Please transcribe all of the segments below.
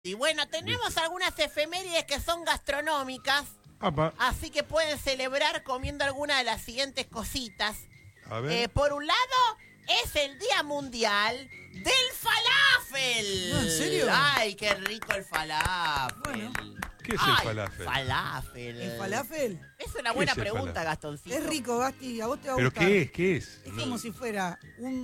Y bueno, tenemos algunas efemérides que son gastronómicas, Apa, así que pueden celebrar comiendo alguna de las siguientes cositas. a ver. Por un lado, es el Día Mundial del Falafel. No, ¿en serio? Ay, qué rico el falafel. Bueno. ¿Qué es el falafel? Falafel. ¿El falafel? Es una buena es el pregunta, falafel? Gastoncito. Es rico, Gasti, a vos te va a ¿Pero gustar. qué es? ¿Qué es? Es como si fuera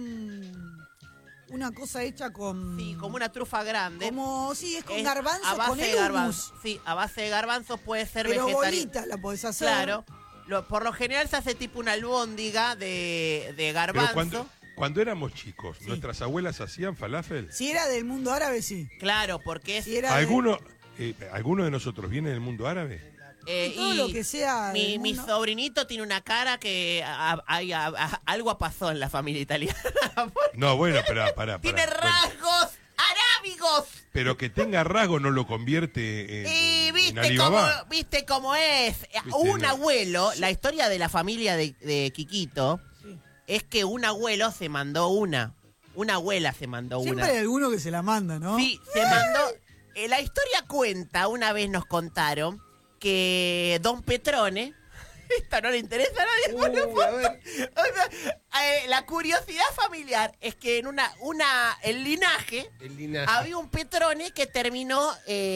una cosa hecha con... Sí, como una trufa grande. Como, sí, es con Es garbanzo, a base con de el garbanzo. hummus. Sí, a base de garbanzo puede ser Pero vegetariano. bolita la podés hacer. Claro. Por lo general se hace tipo una albóndiga de Pero garbanzo. cuando éramos chicos, Sí. ¿nuestras abuelas hacían falafel? Si era del mundo árabe, sí. Claro, porque es... Si era ¿Alguno de nosotros viene del mundo árabe? todo lo que sea del mi mundo. sobrinito tiene una cara que algo pasó en la familia italiana. No, bueno, pero pará. Tiene bueno. rasgos arábigos. Pero que tenga rasgo no lo convierte Y en viste Alibaba. cómo es. Un no. abuelo, la historia de la familia de Quiquito, Sí. es que un abuelo se mandó una. Una abuela se mandó Siempre una. hay alguno que se la manda, ¿no? Sí, se mandó. La historia cuenta, una vez nos contaron, que Don Petrone. Esta no le interesa a nadie. Bueno, o sea, la curiosidad familiar es que en el linaje había un Petrone que terminó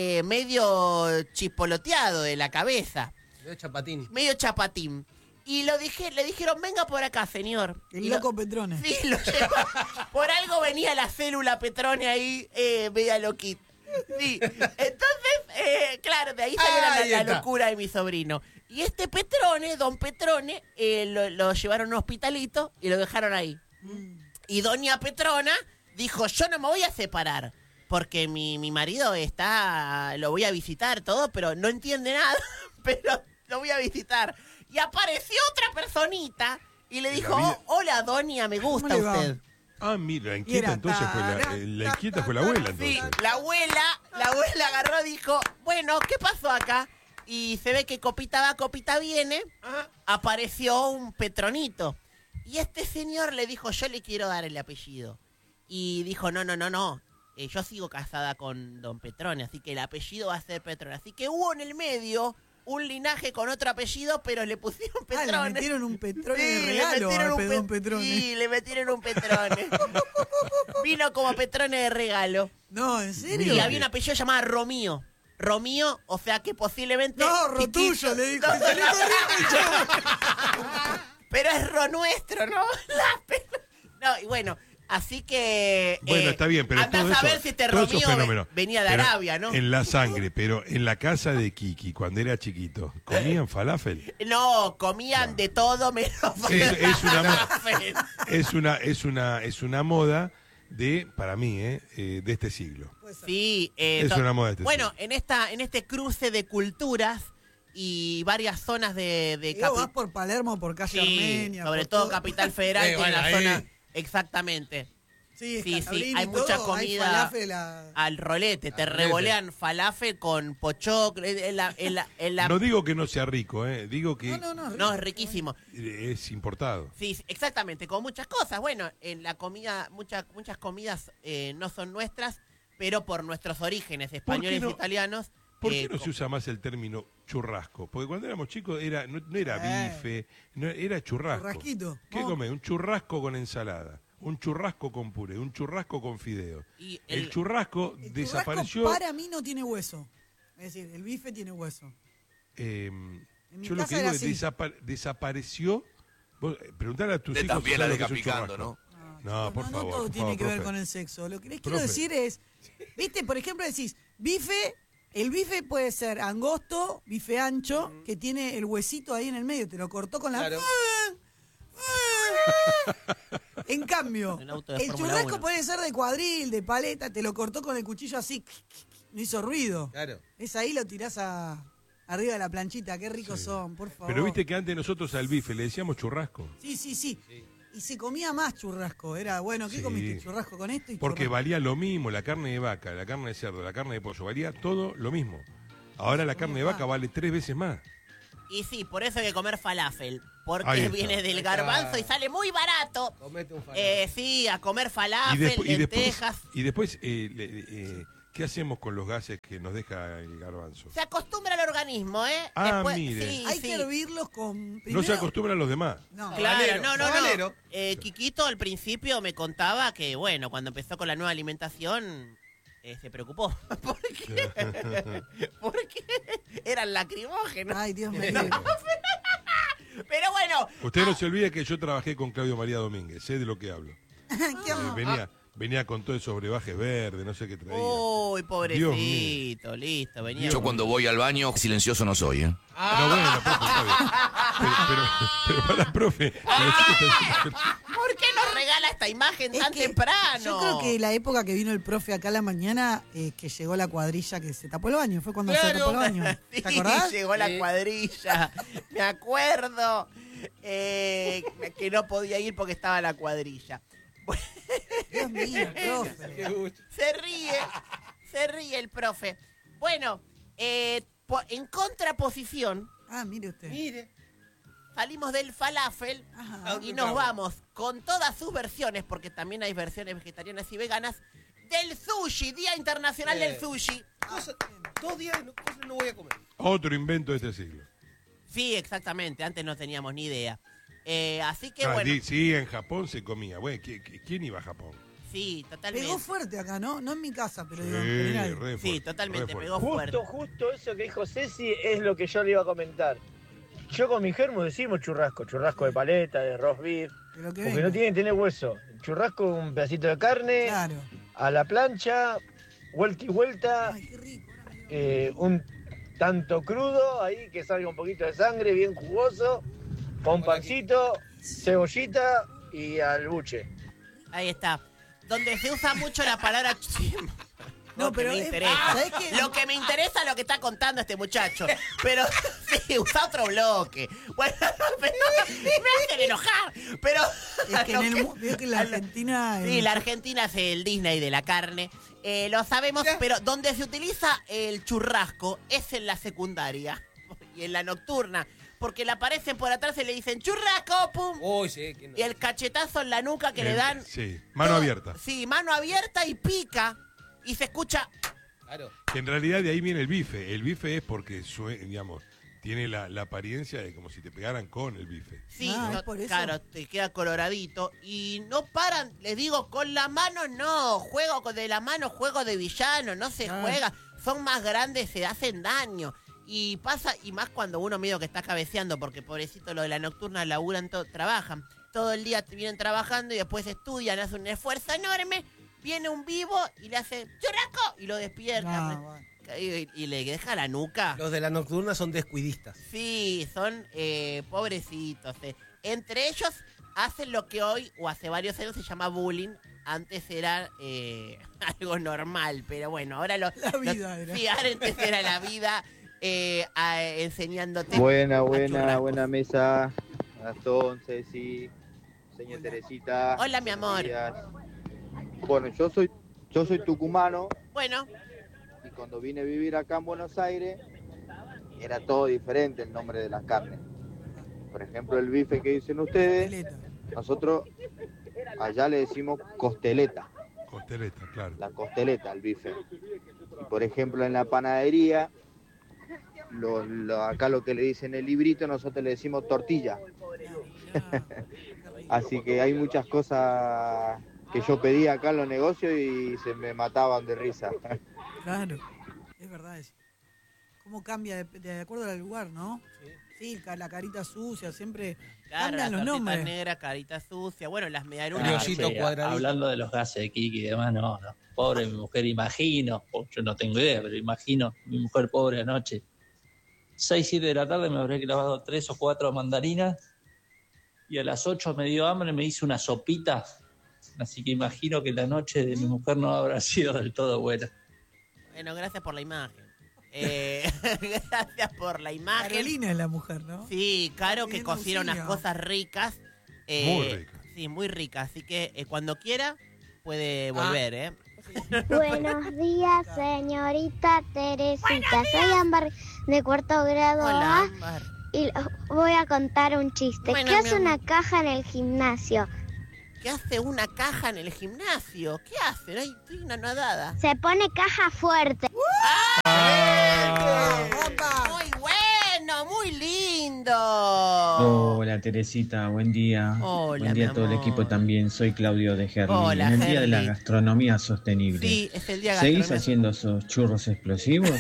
medio chispoloteado de la cabeza, medio chapatín. Y le dijeron, venga por acá, señor. El Y loco Petrone. Sí, lo llevó. Por algo venía la célula Petrone ahí, media loquita. Sí, entonces, claro, de ahí salió la locura de mi sobrino. Y este Petrone, don Petrone, lo llevaron a un hospitalito y lo dejaron ahí. Y doña Petrona dijo, yo no me voy a separar, porque mi marido lo voy a visitar todo, pero no entiende nada, pero lo voy a visitar. Y apareció otra personita y le En dijo, la vida- hola doña, me gusta ¿Cómo le va? usted. Ah, mira, la Y inquieta era entonces fue la inquieta fue la abuela Sí, entonces. la abuela agarró y dijo, bueno, ¿qué pasó acá? Y se ve que copita va, copita viene, apareció un Petronito. Y este señor le dijo, yo le quiero dar el apellido. Y dijo, no, yo sigo casada con don Petrone, así que el apellido va a ser Petrone. Así que hubo en el medio un linaje con otro apellido, pero le pusieron Petrone. Ah, le metieron un Petrone Sí, de regalo a Pedón Petrone. Sí, le metieron un Petrone. Vino como Petrone de regalo. No, ¿en serio? Y había un apellido llamado Romío. Romío, o sea que posiblemente... No, Rotullo, le dijo. Y salió corriendo el chavo. Pero es ro nuestro, ¿no? No, y bueno, así que... Bueno, está bien, pero andás todo a eso, ver si este todo eso Romío fenómeno. venía de Pero Arabia, ¿no? En la sangre, pero en la casa de Kiki, cuando era chiquito, ¿comían falafel? No, comían de todo menos... Es una moda. falafel. Es una moda para mí, de este siglo. Sí, Es una moda este bueno, en este cruce de culturas y varias zonas de Digo, vas por Palermo, por calle sí, Armenia. sobre por todo Capital Federal, que bueno, en la ahí. zona exactamente. Sí, Sí, Escalabrini hay y mucha todo, comida hay falafel al rolete, te rolete. revolean falafel con pochoclo, No digo que no sea rico, digo que no, es riquísimo. es importado. Sí, exactamente, con muchas cosas. Bueno, en la comida, muchas comidas no son nuestras, pero por nuestros orígenes españoles no? e italianos. ¿Por qué no se usa más el término churrasco? Porque cuando éramos chicos no era bife, era churrasco. Churrasquito. ¿Qué Vamos. comés? Un churrasco con ensalada, un churrasco con puré, un churrasco con fideo. Y El churrasco El desapareció. churrasco para mí no tiene hueso. Es decir, el bife tiene hueso. Mi mi yo lo casa que digo era es así. desapareció. Vos, preguntale a tus De hijos también si la saben de lo que es un Capicando, churrasco. ¿no? No, por favor. No todo por tiene favor, que ver profe. con el sexo. Lo que les quiero Profe. decir es, viste, por ejemplo, decís, bife, el bife puede ser angosto, bife ancho, que tiene el huesito ahí en el medio, te lo cortó con la... Claro. En cambio, El auto de el Fórmula churrasco 1. puede ser de cuadril, de paleta, te lo cortó con el cuchillo así, no hizo ruido. Claro. Es ahí lo tirás arriba de la planchita, qué ricos son, por favor. Pero viste que antes nosotros al bife le decíamos churrasco. Sí. Y se comía más churrasco. Era, bueno, ¿qué Sí. comiste? Churrasco con esto y Porque churrasco. valía lo mismo, la carne de vaca, la carne de cerdo, la carne de pollo, valía todo lo mismo. Ahora la carne de vaca vale 3 veces más. Y sí, por eso hay que comer falafel, Ahí porque está. viene del Ahí garbanzo está. y sale muy barato. Comete un falafel. Sí, a comer falafel, lentejas. Y después ¿Qué hacemos con los gases que nos deja el garbanzo? Se acostumbra al organismo, ¿eh? Mire. Sí, Hay que hervirlos con... No primero- se acostumbran los demás. No. Claro, no. Sabanero. Quiquito al principio me contaba que, bueno, cuando empezó con la nueva alimentación, se preocupó. ¿Por qué? Porque eran lacrimógenos. Ay, Dios mío. Pero bueno. Usted no se olvide que yo trabajé con Claudio María Domínguez, sé de lo que hablo. ¿Qué amor? Venía con todo esos brebajes verdes, no sé qué traía. Uy, Dios pobrecito, listo, venía. Yo cuando voy al baño, silencioso no soy, ¿eh? No, bueno, profe, está bien. Pero para, profe, ¿Por qué nos regala esta imagen Es tan que temprano? Yo creo que la época que vino el profe acá a la mañana, que llegó la cuadrilla que se tapó el baño. Fue cuando se Claro. tapó el baño. Sí, ¿Te acordás? llegó la cuadrilla. Me acuerdo que no podía ir porque estaba la cuadrilla. Dios mío, profe. Qué gusto. Se ríe el profe. Bueno, en contraposición, Mire usted. Mire. salimos del falafel Ajá. y nos vamos con todas sus versiones, porque también hay versiones vegetarianas y veganas, del sushi, Día Internacional del Sushi. Cosa- 2 días cosas no voy a comer. otro invento de este siglo. Sí, exactamente, antes no teníamos ni idea. Así que bueno, Sí, en Japón se comía. Bueno, ¿quién iba a Japón? sí, totalmente. Pegó fuerte acá, ¿no? No en mi casa, pero digo, en Sí, general. re Sí, fuerte, totalmente, re fuerte. pegó fuerte. Justo eso que dijo Ceci es lo que yo le iba a comentar. Yo con mi germo decimos churrasco de paleta, de roast beef, De lo que porque venga. no tiene que tener hueso. El churrasco, un pedacito de carne, Claro. a la plancha, vuelta y vuelta, Ay, qué rico. ahora me dio- un tanto crudo, ahí que salga un poquito de sangre, bien jugoso, con pancito, cebollita y al buche. Ahí está. Donde se usa mucho la palabra No, Lo que pero me es- interesa. ¿sabés qué? Lo que me interesa es lo que está contando este muchacho. Pero sí, usa otro bloque. Bueno, pero me hacen enojar. Pero Es que lo en el que- mu- veo que en la Argentina... Sí, la Argentina es el Disney de la carne. Lo sabemos, pero donde se utiliza el churrasco es en la secundaria y en la nocturna. Porque le aparecen por atrás y le dicen churrasco, pum. Uy, sí, que no. Y el cachetazo en la nuca que le dan. Sí, mano abierta. Sí, mano abierta y pica. Y se escucha. Claro. Que en realidad de ahí viene el bife. El bife es porque, digamos, tiene la apariencia de como si te pegaran con el bife. Sí, ¿es por eso? claro, te queda coloradito. Y no paran, les digo, con la mano no. De la mano, juego de villano, no se juega. Son más grandes, se hacen daño. Y pasa, y más cuando uno medio que está cabeceando, porque pobrecito lo de la nocturna laburan, trabajan. Todo el día vienen trabajando y después estudian, hacen un esfuerzo enorme. Viene un vivo y le hace churrasco y lo despierta. No, bueno. Y le deja la nuca. Los de la nocturna son descuidistas. Sí, son pobrecitos. Entre ellos hacen lo que hoy, o hace varios años, se llama bullying. Antes era algo normal, pero bueno, ahora La vida era. Sí, ahora antes era la vida enseñándote. Buena churrascos. mesa. Gastón, Ceci, señor Hola. Teresita. Hola, mi amor. Buenos días. Bueno, yo soy tucumano Bueno, y cuando vine a vivir acá en Buenos Aires era todo diferente el nombre de las carnes. Por ejemplo, el bife que dicen ustedes, Peleta. nosotros allá le decimos costeleta, Costeleta, claro. la costeleta, el bife. Y por ejemplo, en la panadería, acá lo que le dicen el librito, nosotros le decimos tortilla. Así que hay muchas cosas que yo pedí acá en los negocios y se me mataban de risa. Claro, es verdad eso. ¿Cómo cambia de acuerdo al lugar, no? Sí, la carita sucia, siempre claro, cambian la los tortita nombres. negra, carita sucia. Bueno, las medialunas. Criolito che, cuadradito. hablando de los gases de Kiki y demás, no. Pobre mi mujer, imagino, yo no tengo idea, pero imagino, mi mujer pobre anoche, 6, 7 de la tarde me habré clavado 3 o 4 mandarinas y a las 8 me dio hambre, me hice una sopita, así que imagino que la noche de mi mujer no habrá sido del todo buena. Bueno, gracias por la imagen. Gracias por la imagen. Carolina es la mujer, ¿no? Sí, Caro, que Pidiendo cocina unas auxilio. cosas ricas. Muy ricas. Sí, muy ricas. Así que cuando quiera puede volver, ¿eh? Buenos días, señorita Teresita. Soy Ámbar de cuarto grado Hola, A Ámbar. y les voy a contar un chiste. Bueno, ¿Qué mi hace una amor. caja en el gimnasio? que hace una caja en el gimnasio. ¿Qué hace? Ay, estoy una nadada. Se pone caja fuerte. Muy bueno, muy lindo. Hola Teresita, buen día. Hola, buen día mi a todo el amor. equipo también. Soy Claudio de Herli. Hola, en el día de la Herli. gastronomía sostenible. Sí, es el día ¿Seguís gastronómico. haciendo esos churros explosivos?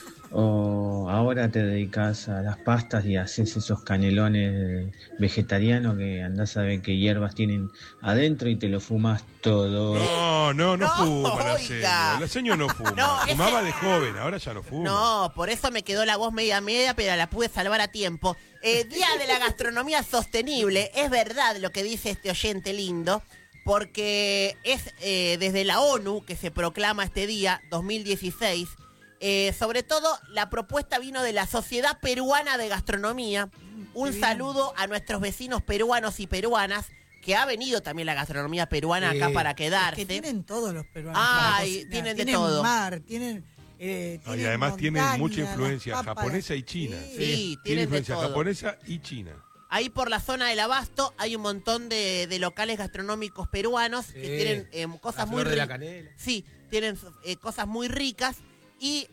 ¿O ahora te dedicas a las pastas y haces esos canelones vegetarianos que andás a ver qué hierbas tienen adentro y te lo fumas todo? No No, fuma la oiga. señora. La señora no fuma. No, ese- Fumaba de joven, ahora ya no fuma. No, por eso me quedó la voz media, pero la pude salvar a tiempo. Día de la gastronomía sostenible. Es verdad lo que dice este oyente lindo, porque es desde la ONU que se proclama este día, 2016. Sobre todo, la propuesta vino de la Sociedad Peruana de Gastronomía. Un saludo a nuestros vecinos peruanos y peruanas, que ha venido también la gastronomía peruana acá para quedarse. Que tienen todos los peruanos. Ay, para cocinar. tienen de todo. Mar, tienen Y tienen además tienen mucha montañas, influencia las papas, japonesa y china. Sí, Tiene tienen de influencia todo. japonesa y china. Ahí por la zona del Abasto hay un montón de locales gastronómicos peruanos que tienen cosas muy flor de la ricas. canela. Sí, tienen cosas muy ricas y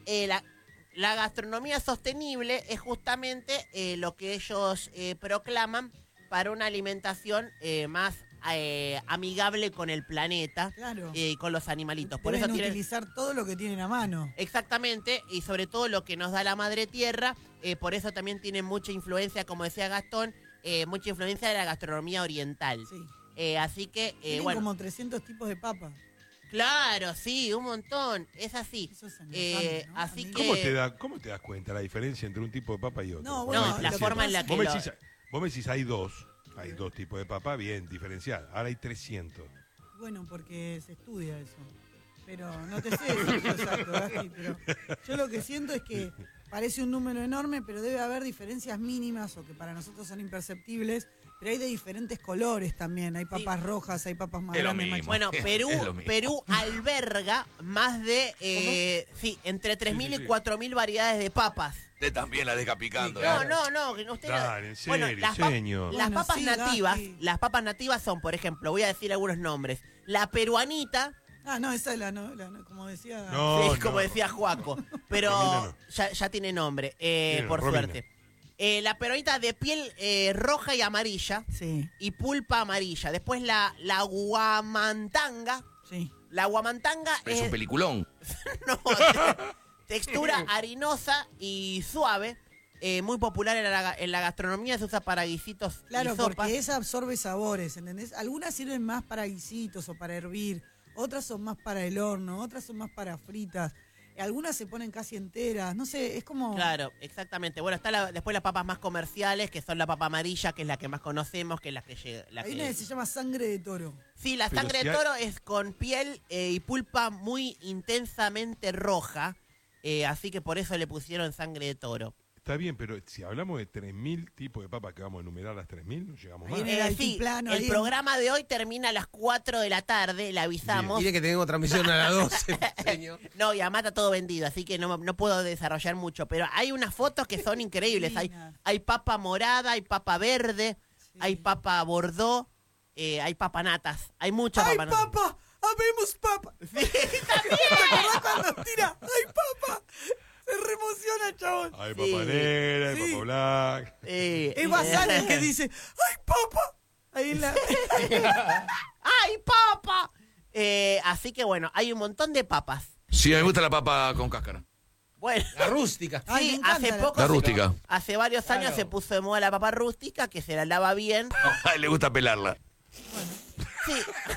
la gastronomía sostenible es justamente lo que ellos proclaman para una alimentación más amigable con el planeta Claro. y con los animalitos. Por Deben eso tienen utilizar todo lo que tienen a mano. exactamente, y sobre todo lo que nos da la madre tierra, por eso también tiene mucha influencia, como decía Gastón, mucha influencia de la gastronomía oriental. Sí. Así que, Tienen bueno, como 300 tipos de papas. claro, sí, un montón, es así. Eso es enojante, ¿no? Así Amigo. que... ¿Cómo te das cuenta la diferencia entre un tipo de papa y otro? No, Bueno, bueno, hay la diferencia. forma en la que Vos me lo- decís, vos me decís, hay dos tipos de papa bien diferenciadas. Ahora hay 300. Bueno, porque se estudia eso. Pero no te sé decir exacto, Gasti, pero yo lo que siento es que parece un número enorme, pero debe haber diferencias mínimas o que para nosotros son imperceptibles, pero hay de diferentes colores también. Hay papas rojas, hay papas más Es lo grandes, más mismo. Bueno, Es Perú, lo mismo. Perú alberga más de, entre 3.000 y 4.000 variedades de papas. Usted también la deja picando. No, que usted no- Dale, en Bueno, serio, las, señor. las Bueno, papas sí, nativas, Gasti. las papas nativas son, por ejemplo, voy a decir algunos nombres. La peruanita, Ah, no, esa es como decía. No, sí, como no. decía Juaco, pero Romina no. ya tiene nombre, Tiene por Romina. suerte. La peruanita de piel roja y amarilla Sí, y pulpa amarilla. Después la guamantanga. sí. La guamantanga Es un peliculón. no, textura harinosa y suave. Muy popular en la gastronomía, se usa para guisitos Claro, y sopas. porque esa absorbe sabores, ¿entendés? Algunas sirven más para guisitos o para hervir, otras son más para el horno, otras son más para fritas, algunas se ponen casi enteras, no sé, es como... Claro, exactamente. Bueno, está después las papas más comerciales, que son la papa amarilla, que es la que más conocemos, que es la que llega. Hay una que se llama sangre de toro. Sí, la Pero sangre si de hay- toro es con piel y pulpa muy intensamente roja, así que por eso le pusieron sangre de toro. Está bien, pero si hablamos de 3.000 tipos de papas que vamos a enumerar las 3.000, no llegamos Ahí más. en el Sí, altiplano, el ahí en- programa de hoy termina a las 4 de la tarde, le avisamos. Mire que tengo transmisión a las 12, señor. No, y además está todo vendido, así que no puedo desarrollar mucho. Pero hay unas fotos que son increíbles. Divinas. Hay papa morada, hay papa verde, Sí. hay papa bordó, hay papa natas. Hay muchas ¡Ay, papas natas. papa! ¡Habemos papa! Sí, ¿Te acordás cuando tira? ¡Ay, papa! Se reemociona, chabón. Hay Sí. papa negra, hay Sí. papa black. Es Bazán el que dice, ¡ay, papa! Ahí en la... ¡Ay, papa! Así que bueno, hay un montón de papas. Sí, me gusta la papa con cáscara. Bueno, La rústica. Ay, me sí, encanta hace la- poco, La rústica. hace varios años Claro. se puso de moda la papa rústica, que se la lava bien. A él le gusta pelarla. Sí,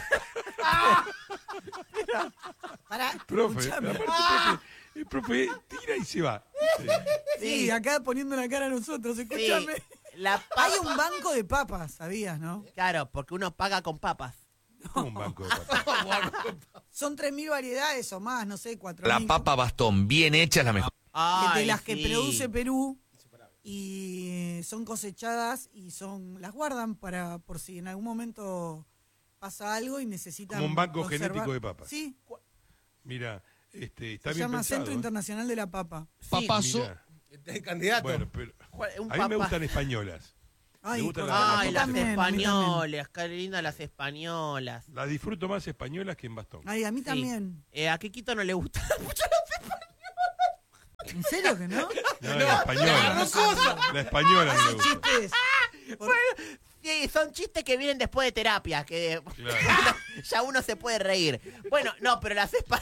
Pará, Profe, escuchame. aparte, el profe tira y se va. Sí, acá poniendo la cara a nosotros, sí. escúchame. La Hay papa, un banco de papas, ¿sabías, no? claro, porque uno paga con papas. Como un banco de papas. Son 3.000 variedades o más, no sé, 4.000. La papa bastón, bien hecha, es la mejor. de Ay, las que sí. produce Perú y son cosechadas y las guardan para por si en algún momento pasa algo y necesitan Como un banco conservar. genético de papas. Sí, Mira, está se bien llama pensado. Centro Internacional de la Papa. Sí, Mirá. El candidato. Bueno, pero un a mí me papa- gustan españolas. Me gustan Ay, las también, españolas, qué lindas las españolas. las disfruto más españolas que en bastón. Ay, a mí Sí. también. A Kikito no le gusta mucho ¿En serio que no? No, la española. La española no me gusta. Chistes. Sí, son chistes que vienen después de terapia, que Claro. ya uno se puede reír. Bueno, no, pero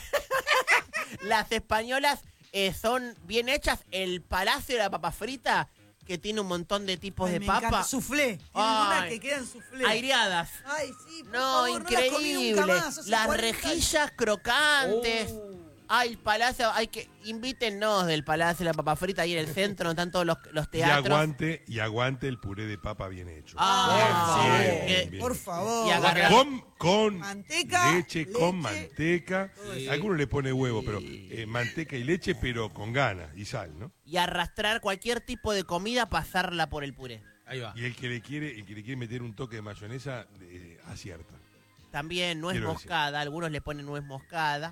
las españolas son bien hechas. El Palacio de la Papa Frita, que tiene un montón de tipos Ay, de me papa. encanta. Soufflé. Tienen Ay. una que quedan soufflé. Aireadas. Ay, sí, por No, favor, no las comí increíble. nunca más, hace Las 40 rejillas crocantes. Ay, el Palacio, invítennos del Palacio de la Papa Frita ahí en el centro, donde están todos los Y teatros. aguante el puré de papa bien hecho. Ah, Bien, sí. bien, bien. Por favor. Y agarrar- Con Manteca, leche, con leche. manteca. Algunos le pone huevo, pero manteca y leche, pero con ganas y sal, ¿no? Y arrastrar cualquier tipo de comida, pasarla por el puré. Ahí va. Y el que le quiere meter un toque de mayonesa, acierta. También nuez Quiero moscada, algunos le ponen nuez moscada.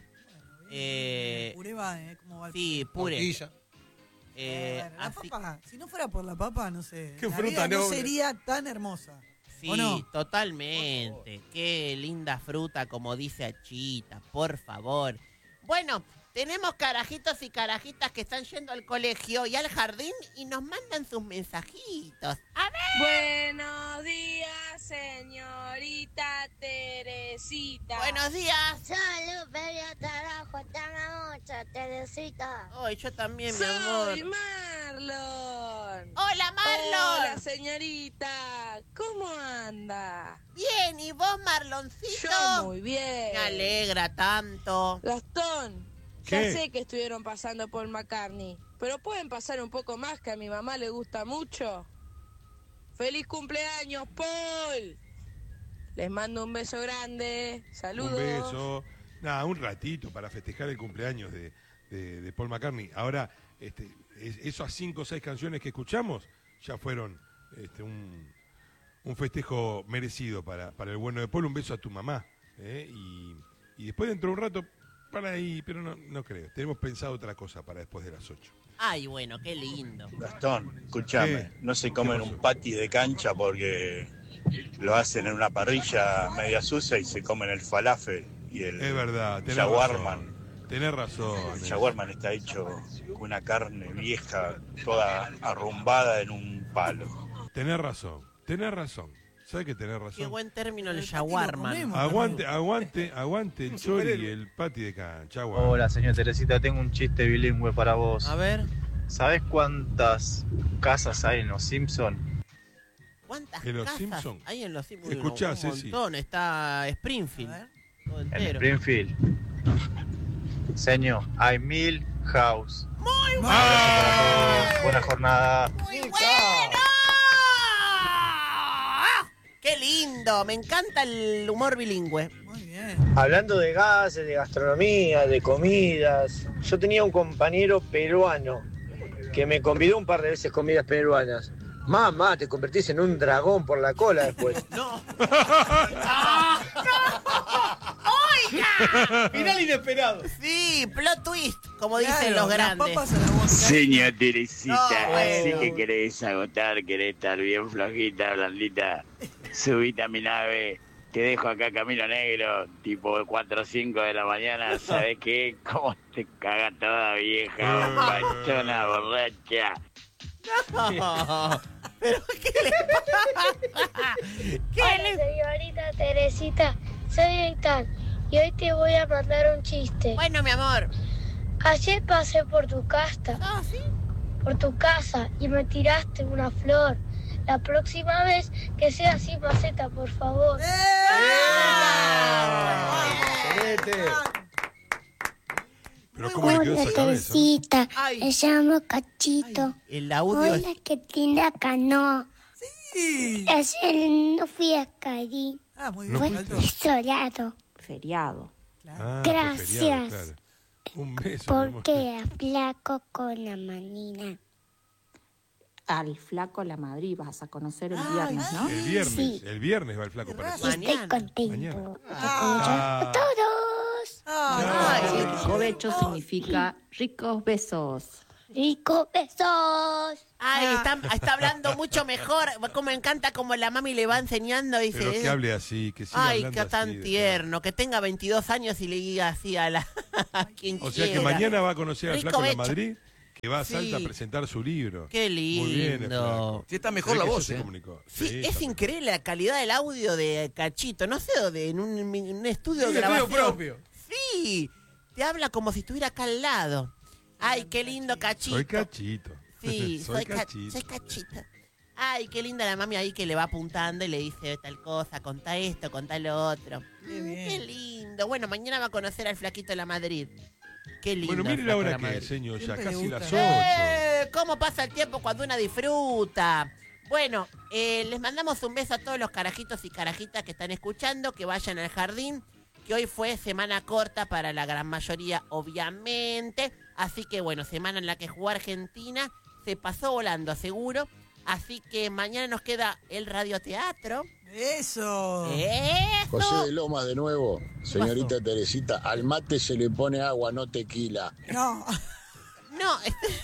Puré va, ¿cómo va el Sí, puré. Tortilla. Bueno, la Así- papa, si no fuera por la papa, no sé. Qué la fruta vida no noble. sería tan hermosa. Sí, ¿O no? totalmente. Qué linda fruta, como dice Achita, por favor. Bueno, tenemos carajitos y carajitas que están yendo al colegio y al jardín y nos mandan sus mensajitos. A ver. Buenos días, señorita Teresita. Buenos días. Salud, bella carajo, te amo mucho, Teresita. Ay, yo también, mi amor. Soy Marlon. Hola, Marlon. Hola, señorita. ¿Cómo anda? Bien, ¿y vos, Marloncito? Yo muy bien. Me alegra tanto. Gastón, ¿Qué? ya sé que estuvieron pasando por McCartney, pero pueden pasar un poco más, que a mi mamá le gusta mucho. ¡Feliz cumpleaños, Paul! Les mando un beso grande. Saludos. Un beso. Nada, un ratito para festejar el cumpleaños de Paul McCartney. Ahora, esas 5 o 6 canciones que escuchamos ya fueron un festejo merecido para el bueno de Paul. Un beso a tu mamá. Y después dentro de un rato, para ahí, pero no creo. Tenemos pensado otra cosa para después de las 8. Ay, bueno, qué lindo. Gastón, escúchame, ¿Qué? no se comen ¿Qué pasó? un patty de cancha porque lo hacen en una parrilla media sucia y se comen el falafel y el Es verdad, tenés shawarman. razón. Tenés razón. El shawarman está hecho con una carne vieja, toda arrumbada en un palo. Tenés razón. ¿Sabes que tenés Qué razón? buen término el El patty lo shawarma. comemos. Aguante el chori y el pati de cancha. Aguante. Hola, señor Teresita, tengo un chiste bilingüe para vos. A ver, ¿Sabes cuántas casas hay en Los Simpsons? ¿cuántas ¿En los casas Simpson? hay en los Simpsons? Escuchá, un Ceci. montón. Está Springfield. A ver. Todo En entero. Springfield. Señor, hay 1000 house. ¡Muy bueno! Buena jornada. ¡Muy bueno! ¡Qué lindo! Me encanta el humor bilingüe. Muy bien. Hablando de gases, de gastronomía, de comidas, yo tenía un compañero peruano que me convidó un par de veces comidas peruanas. Mamá, te convertís en un dragón por la cola después. ¡No! Final inesperado. Sí, plot twist, como Claro, dicen los las grandes. papas a la boca. Señor Teresita, No, así bueno. que querés agotar, querés estar bien flojita, blandita. Subite a mi nave, te dejo acá Camino Negro, tipo 4 o 5 de la mañana. ¿Sabés qué? ¿Cómo te caga toda vieja, pachona, borracha? No. Pero ¿qué le pasa? ¿Qué Hola, le... señorita Teresita, soy Eitan y hoy te voy a mandar un chiste. Bueno, mi amor. Ayer pasé por tu casa, Ah, ¿sí? por tu casa y me tiraste una flor. La próxima vez que sea sin maceta, por favor. Pero ¿cómo le quedó esa cabeza? ¿No? Ay. me llamo Cachito. El audio es... que tiene canoa. Sí. Ayer no fui a Cari, Ah, muy No bien. fuiste. Alto. solado. Feriado. Ah, Gracias. feriado, claro. Un beso. mi amor. Porque flaco con la manina. Al flaco La Madrid vas a conocer el Ay, viernes, ¿no? El viernes va el flaco para allá. Mañana. Mañana. A todos. Ay, Ay, Cobecho significa ricos besos. rico que sos. Ay, está hablando mucho mejor. Como me encanta como la mami le va enseñando. Dice, Pero que hable así, que siga ay, hablando qué tan así, tierno. Que tenga 22 años y le diga así a quien O sea que quiera. mañana va a conocer al Rico Flaco de Becha. Madrid, que va a Salta Sí. a presentar su libro. Qué lindo. Muy bien, el Flaco. Sí, está mejor Se ve la que voz, eso se ¿eh? comunicó. Sí, Sí, es está increíble la calidad del audio de Cachito. No sé dónde, en un estudio de Un estudio grabación. propio. Sí, te habla como si estuviera acá al lado. Ay, qué lindo Cachito. Soy Cachito. Sí, soy Cachito. Soy Cachito. Ay, qué linda la mami ahí que le va apuntando y le dice tal cosa, contá esto, contá lo otro. Qué lindo. Bueno, mañana va a conocer al Flaquito de la Madrid. Qué lindo. Bueno, mire el la Flaco hora de que Madrid. es, señor, ya Siempre le casi gusta. las 8. ¿Cómo pasa el tiempo cuando una disfruta? Bueno, les mandamos un beso a todos los carajitos y carajitas que están escuchando, que vayan al jardín, que hoy fue semana corta para la gran mayoría, obviamente. Así que bueno, semana en la que jugó Argentina, se pasó volando, seguro. Así que mañana nos queda el radioteatro. ¡Eso! José de Loma de nuevo. Señorita Teresita, al mate se le pone agua, no tequila. No. No,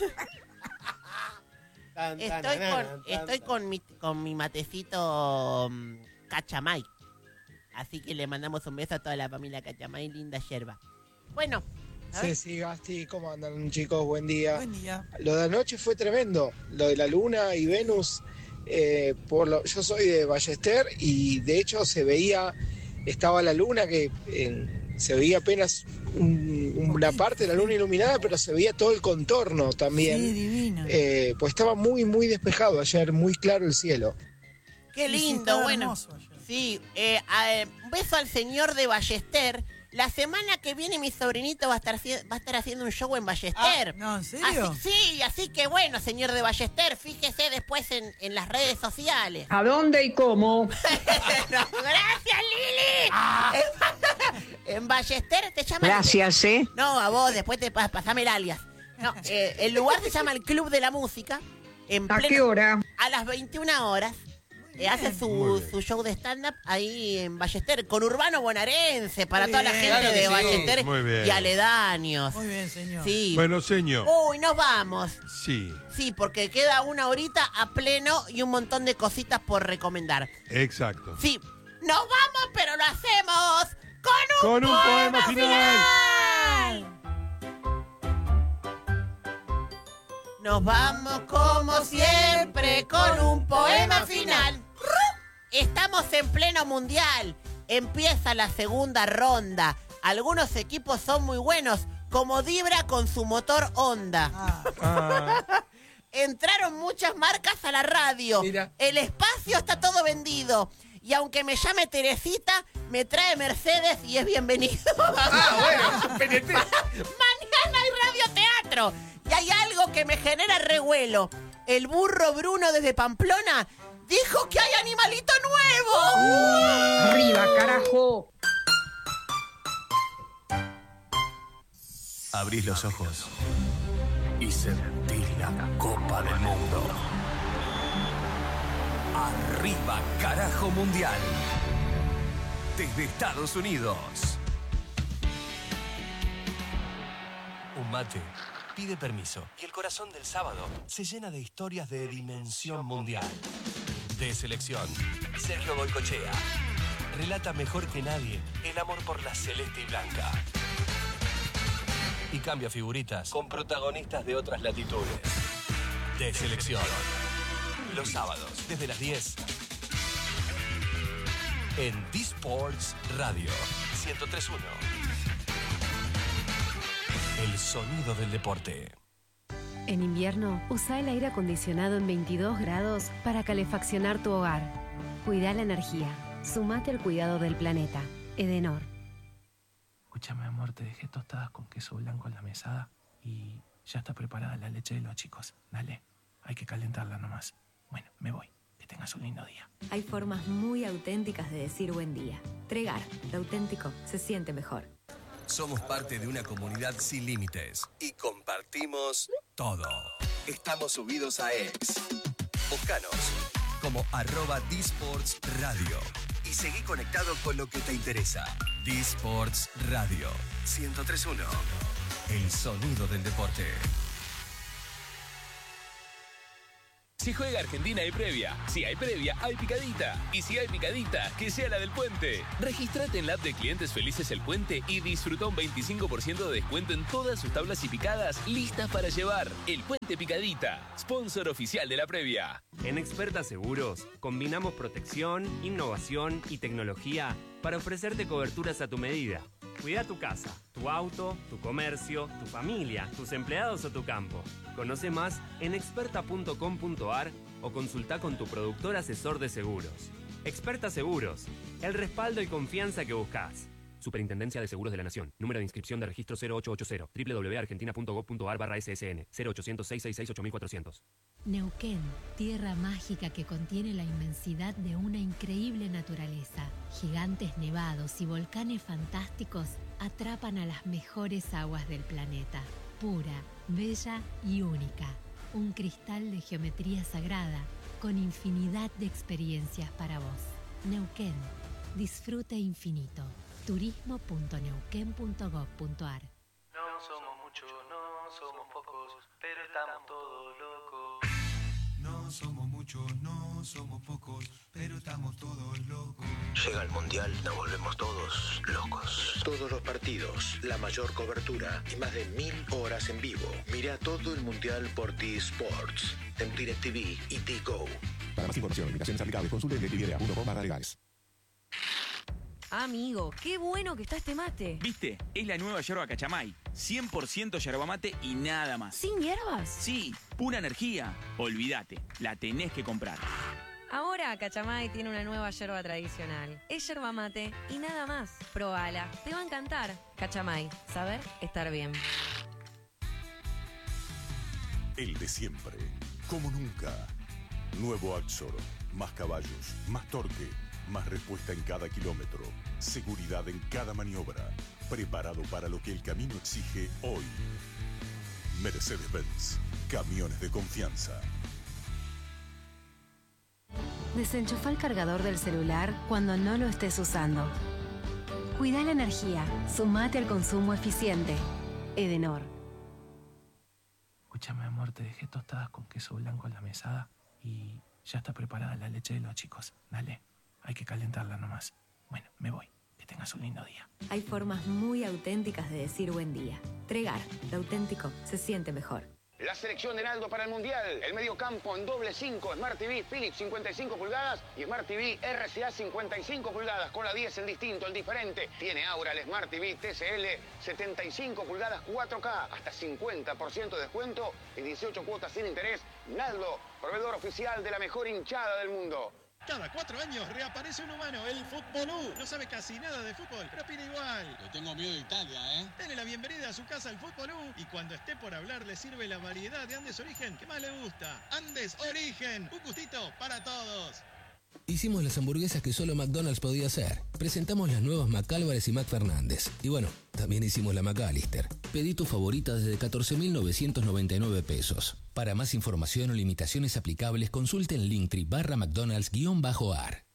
estoy con mi matecito Cachamay. Así que le mandamos un beso a toda la familia Cachamay, linda yerba. Bueno. Ceci, Gasti, ¿cómo andan, chicos? Buen día. Buen día. Lo de anoche fue tremendo. Lo de la Luna y Venus. Yo soy de Ballester y de hecho estaba la Luna que se veía apenas una parte de la Luna iluminada, pero se veía todo el contorno también. Sí, divino. Pues estaba muy, muy despejado ayer, muy claro el cielo. Qué lindo, bueno. Sí, un beso al señor de Ballester. La semana que viene mi sobrinito va a estar haciendo un show en Ballester. No, ¿en serio? Así que bueno, señor de Ballester, fíjese después en las redes sociales. ¿A dónde y cómo? No, gracias, Lili. En Ballester te llaman... Gracias, ¿eh? No, a vos, después te pasame el alias. No, el lugar se llama el Club de la Música. ¿A qué hora? A las 21 horas. Hace su show de stand-up ahí en Ballester, con Urbano Bonaerense, para toda la gente claro que de sí. Ballester Muy bien. y aledaños. Muy bien, señor. Sí. Bueno, señor. Uy, nos vamos. Sí, Sí, porque queda una horita a pleno y un montón de cositas por recomendar. exacto. Sí, nos vamos, pero lo hacemos Con un poema final. Nos vamos como siempre con un poema final. Estamos en pleno mundial. Empieza la segunda ronda. Algunos equipos son muy buenos, como Dibra con su motor Honda. Entraron muchas marcas a la radio. Mira. El espacio está todo vendido. Y aunque me llame Teresita, me trae Mercedes y es bienvenido. Bueno, PNT. Mañana hay radioteatro. Y hay algo que me genera revuelo. El burro Bruno desde Pamplona dijo que hay animalito nuevo. ¡Arriba, carajo! Abrís los ojos y sentís la Copa del Mundo. Arriba, carajo mundial. Desde Estados Unidos. Un mate pide permiso y el corazón del sábado se llena de historias de dimensión mundial. De selección, Sergio Goycochea relata mejor que nadie el amor por la celeste y blanca. Y cambia figuritas con protagonistas de otras latitudes. De selección. Los sábados, desde las 10. En D-Sports Radio 103.1. El sonido del deporte. En invierno, usa el aire acondicionado en 22 grados para calefaccionar tu hogar. Cuida la energía. Sumate al cuidado del planeta. Edenor. Escúchame, amor, te dejé tostadas con queso blanco en la mesada y ya está preparada la leche de los chicos. Dale, hay que calentarla nomás. Bueno, me voy. Que tengas un lindo día. Hay formas muy auténticas de decir buen día. Tregar, lo auténtico se siente mejor. Somos parte de una comunidad sin límites y compartimos todo. Estamos subidos a X. Búscanos como @D-Sports Radio y seguí conectado con lo que te interesa. D-Sports Radio 103.1. El sonido del deporte. Si juega Argentina hay previa. Si hay previa, hay picadita. Y si hay picadita, que sea la del Puente. Regístrate en la app de Clientes Felices El Puente y disfruta un 25% de descuento en todas sus tablas y picadas listas para llevar. El Puente Picadita, sponsor oficial de la previa. En Experta Seguros, combinamos protección, innovación y tecnología para ofrecerte coberturas a tu medida. Cuida tu casa, tu auto, tu comercio, tu familia, tus empleados o tu campo. Conoce más en experta.com.ar o consulta con tu productor asesor de seguros. Experta Seguros, el respaldo y confianza que buscas. Superintendencia de Seguros de la Nación. Número de inscripción de registro 0880. www.argentina.gov.ar/ssn. 0800-666-8400. Neuquén, tierra mágica que contiene la inmensidad de una increíble naturaleza. Gigantes nevados y volcanes fantásticos atrapan a las mejores aguas del planeta. Pura, bella y única. Un cristal de geometría sagrada con infinidad de experiencias para vos. Neuquén, disfrute infinito. turismo.neuquén.gov.ar. No somos muchos, no somos pocos, pero estamos todos locos. No somos muchos, no somos pocos, pero estamos todos locos. Llega el Mundial, nos volvemos todos locos. Todos los partidos, la mayor cobertura y más de 1000 horas en vivo. Mira todo el Mundial por T-Sports, en DirecTV y T-Go. Para más información, invitaciones aplicables, consulte en DirecTV.com/legales. Amigo, qué bueno que está este mate. ¿Viste? Es la nueva yerba Cachamay. 100% yerba mate y nada más. ¿Sin hierbas? Sí, pura energía. Olvídate, la tenés que comprar. Ahora Cachamay tiene una nueva yerba tradicional. Es yerba mate y nada más. Probala, te va a encantar. Cachamay, saber estar bien. El de siempre, como nunca. Nuevo Axor, más caballos, más torque. Más respuesta en cada kilómetro, seguridad en cada maniobra, preparado para lo que el camino exige hoy. Mercedes-Benz, camiones de confianza. Desenchufa el cargador del celular cuando no lo estés usando. Cuida la energía, sumate al consumo eficiente. Edenor. Escúchame, amor, te dejé tostadas con queso blanco en la mesada y ya está preparada la leche de los chicos. Dale. Hay que calentarla nomás. Bueno, me voy. Que tengas un lindo día. Hay formas muy auténticas de decir buen día. Tregar, lo auténtico se siente mejor. La selección de Naldo para el Mundial. El mediocampo en doble 5, Smart TV Philips 55 pulgadas y Smart TV RCA 55 pulgadas con la 10, el distinto, el diferente. Tiene ahora el Smart TV TCL 75 pulgadas 4K. Hasta 50% de descuento y 18 cuotas sin interés. Naldo, proveedor oficial de la mejor hinchada del mundo. Cada 4 años reaparece un humano, el Futbolú. No sabe casi nada de fútbol, pero opina igual. Le tengo miedo de Italia, ¿eh? Dele la bienvenida a su casa al Futbolú y cuando esté por hablar le sirve la variedad de Andes Origen que más le gusta. Andes Origen, un gustito para todos. Hicimos las hamburguesas que solo McDonald's podía hacer. Presentamos las nuevas McAlvarez y McFernández. Y bueno, también hicimos la McAllister. Pedí tu favorita desde 14.999 pesos. Para más información o limitaciones aplicables, consulte en Linktree/McDonald's_ar.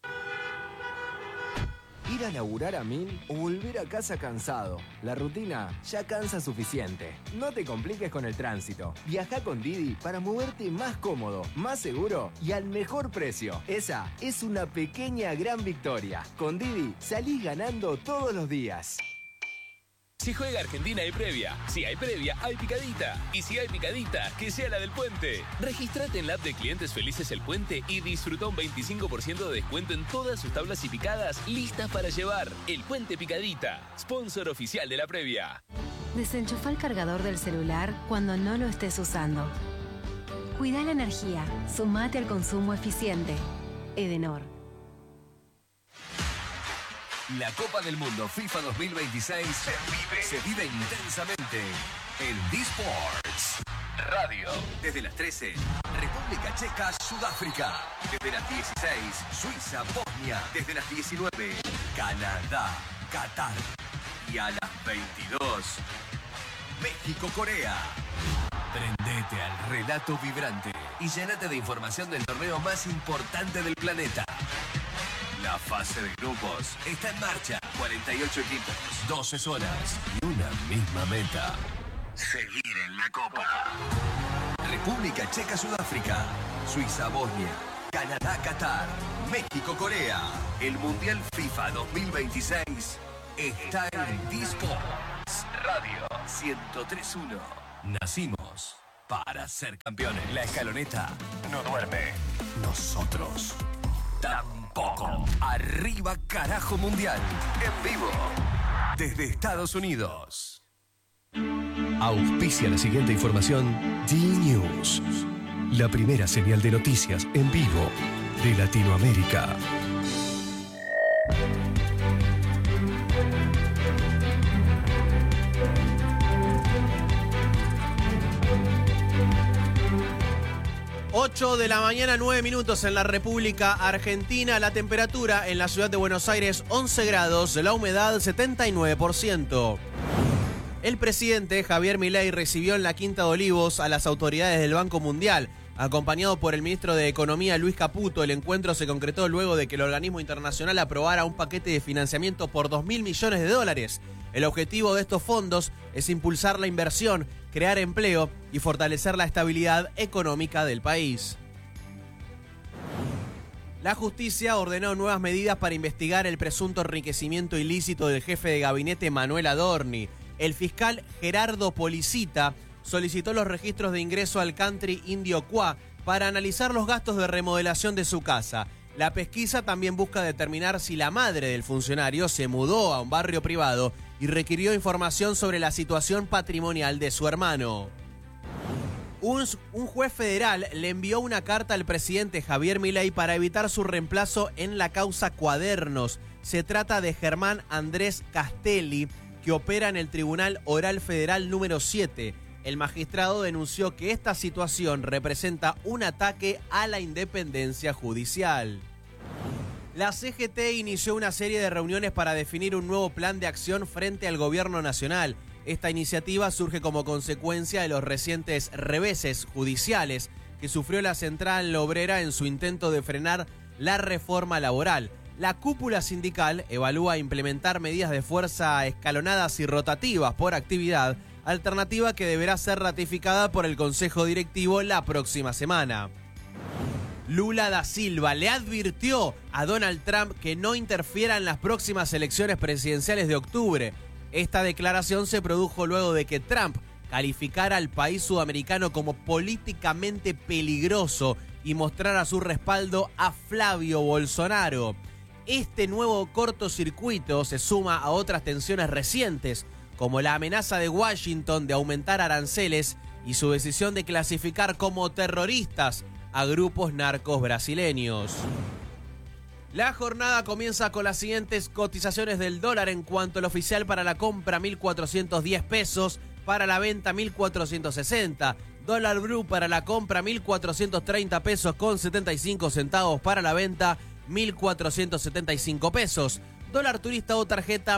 Ir a laburar a 1000 o volver a casa cansado. La rutina ya cansa suficiente. No te compliques con el tránsito. Viaja con Didi para moverte más cómodo, más seguro y al mejor precio. Esa es una pequeña gran victoria. Con Didi salís ganando todos los días. Si juega Argentina hay previa. Si hay previa, hay picadita. Y si hay picadita, que sea la del Puente. Regístrate en la app de Clientes Felices El Puente y disfruta un 25% de descuento en todas sus tablas y picadas listas para llevar. El Puente Picadita, sponsor oficial de la previa. Desenchufa el cargador del celular cuando no lo estés usando. Cuida la energía, sumate al consumo eficiente. Edenor. La Copa del Mundo FIFA 2026 se vive intensamente en D-Sports Radio. Desde las 13, República Checa, Sudáfrica. Desde las 16, Suiza, Bosnia. Desde las 19, Canadá, Qatar. Y a las 22, México, Corea. Prendete al relato vibrante y llénate de información del torneo más importante del planeta. La fase de grupos está en marcha. 48 equipos, 12 zonas y una misma meta. Seguir en la Copa. República Checa, Sudáfrica. Suiza-Bosnia, Canadá-Qatar, México-Corea. El Mundial FIFA 2026 está en D-Sports Radio 103.1. Nacimos para ser campeones. La escaloneta no duerme. Nosotros tampoco. Arriba carajo mundial. En vivo. Desde Estados Unidos. Auspicia la siguiente información. D-News. La primera señal de noticias en vivo de Latinoamérica. Ocho de la mañana, 9 minutos en la República Argentina. La temperatura en la ciudad de Buenos Aires, 11 grados, la humedad 79%. El presidente Javier Milei recibió en la Quinta de Olivos a las autoridades del Banco Mundial. Acompañado por el ministro de Economía Luis Caputo, el encuentro se concretó luego de que el organismo internacional aprobara un paquete de financiamiento por $2.000 millones. El objetivo de estos fondos es impulsar la inversión, crear empleo y fortalecer la estabilidad económica del país. La justicia ordenó nuevas medidas para investigar el presunto enriquecimiento ilícito del jefe de gabinete Manuel Adorni. El fiscal Gerardo Policita solicitó los registros de ingreso al country Indio Qua para analizar los gastos de remodelación de su casa. La pesquisa también busca determinar si la madre del funcionario se mudó a un barrio privado y requirió información sobre la situación patrimonial de su hermano. Un juez federal le envió una carta al presidente Javier Milei para evitar su reemplazo en la causa Cuadernos. Se trata de Germán Andrés Castelli, que opera en el Tribunal Oral Federal número 7. El magistrado denunció que esta situación representa un ataque a la independencia judicial. La CGT inició una serie de reuniones para definir un nuevo plan de acción frente al gobierno nacional. Esta iniciativa surge como consecuencia de los recientes reveses judiciales que sufrió la Central Obrera en su intento de frenar la reforma laboral. La cúpula sindical evalúa implementar medidas de fuerza escalonadas y rotativas por actividad, alternativa que deberá ser ratificada por el Consejo Directivo la próxima semana. Lula da Silva le advirtió a Donald Trump que no interfiera en las próximas elecciones presidenciales de octubre. Esta declaración se produjo luego de que Trump calificara al país sudamericano como políticamente peligroso y mostrara su respaldo a Flavio Bolsonaro. Este nuevo cortocircuito se suma a otras tensiones recientes, como la amenaza de Washington de aumentar aranceles y su decisión de clasificar como terroristas a grupos narcos brasileños. La jornada comienza con las siguientes cotizaciones del dólar. En cuanto al oficial, para la compra 1.410 pesos, para la venta 1.460. Dólar blue para la compra 1.430 pesos con 75 centavos, para la venta 1.475 pesos. Dólar turista o tarjeta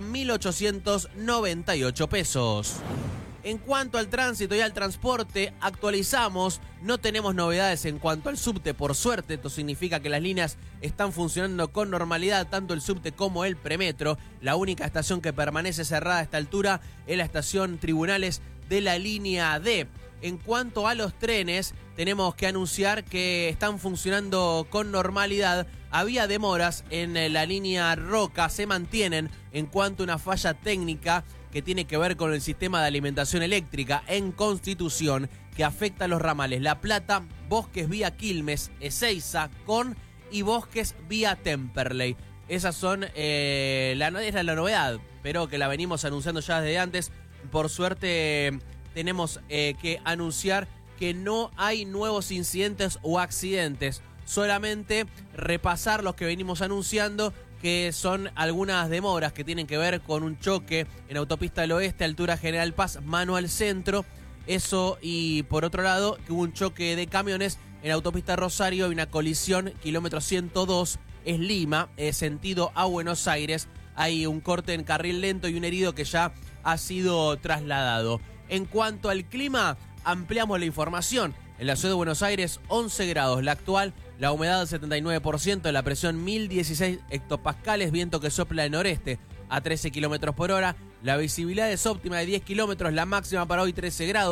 1.898 pesos. En cuanto al tránsito y al transporte, actualizamos. No tenemos novedades en cuanto al subte, por suerte. Esto significa que las líneas están funcionando con normalidad, tanto el subte como el premetro. La única estación que permanece cerrada a esta altura es la estación Tribunales de la línea D. En cuanto a los trenes, tenemos que anunciar que están funcionando con normalidad. Había demoras en la línea Roca, se mantienen en cuanto a una falla técnica que tiene que ver con el sistema de alimentación eléctrica en Constitución, que afecta a los ramales La Plata, Bosques vía Quilmes, Ezeiza, Con y Bosques vía Temperley. Esas son la novedad, pero que la venimos anunciando ya desde antes. Por suerte tenemos que anunciar que no hay nuevos incidentes o accidentes, solamente repasar los que venimos anunciando, que son algunas demoras que tienen que ver con un choque en Autopista del Oeste, altura General Paz, mano al centro. Eso, y por otro lado, que hubo un choque de camiones en Autopista Rosario y una colisión, kilómetro 102, es Lima, sentido a Buenos Aires. Hay un corte en carril lento y un herido que ya ha sido trasladado. En cuanto al clima, ampliamos la información. En la ciudad de Buenos Aires, 11 grados la actual, la humedad 79%, la presión 1016 hectopascales, viento que sopla del noreste a 13 kilómetros por hora, la visibilidad es óptima de 10 kilómetros, la máxima para hoy 13 grados,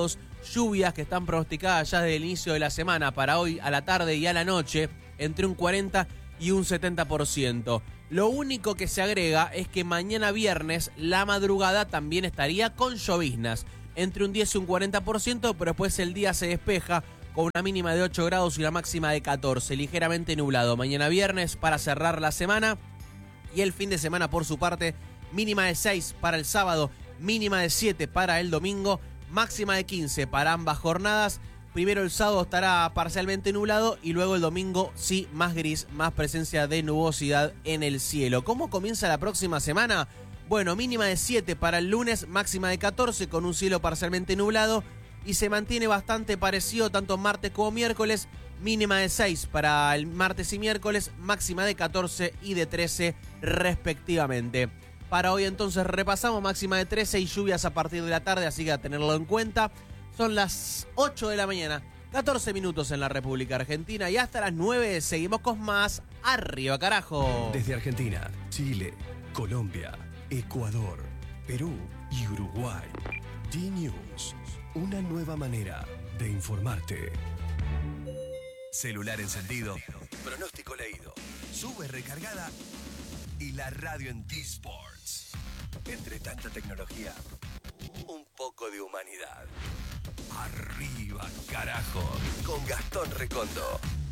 lluvias que están pronosticadas ya desde el inicio de la semana para hoy a la tarde y a la noche, entre un 40 y un 70%. Lo único que se agrega es que mañana viernes la madrugada también estaría con lloviznas, entre un 10 y un 40%, pero después el día se despeja con una mínima de 8 grados y una máxima de 14, ligeramente nublado. Mañana viernes para cerrar la semana y el fin de semana por su parte, mínima de 6 para el sábado, mínima de 7 para el domingo, máxima de 15 para ambas jornadas. Primero el sábado estará parcialmente nublado y luego el domingo sí más gris, más presencia de nubosidad en el cielo. ¿Cómo comienza la próxima semana? Bueno, mínima de 7 para el lunes, máxima de 14 con un cielo parcialmente nublado y se mantiene bastante parecido tanto martes como miércoles, mínima de 6 para el martes y miércoles, máxima de 14 y de 13 respectivamente. Para hoy entonces repasamos máxima de 13 y lluvias a partir de la tarde, así que a tenerlo en cuenta. Son las 8 de la mañana, 14 minutos en la República Argentina y hasta las 9 seguimos con más Arriba Carajo. Desde Argentina, Chile, Colombia, Ecuador, Perú y Uruguay. D-News, una nueva manera de informarte. Celular encendido, pronóstico leído, sube recargada y la radio en D-Sports. Entre tanta tecnología, un poco de humanidad. Arriba, carajo, con Gastón Recondo.